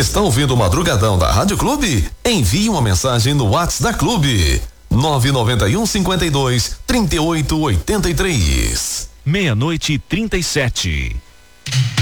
Está ouvindo o Madrugadão da Rádio Clube? Envie uma mensagem no WhatsApp da Clube. 991 52 38 83. 00:37.